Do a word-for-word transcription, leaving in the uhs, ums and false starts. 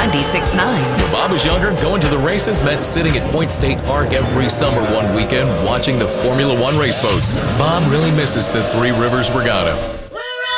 ninety-six point nine. When Bob was younger, going to the races meant sitting at Point State Park every summer one weekend watching the Formula One race boats. Bob really misses the Three Rivers Regatta.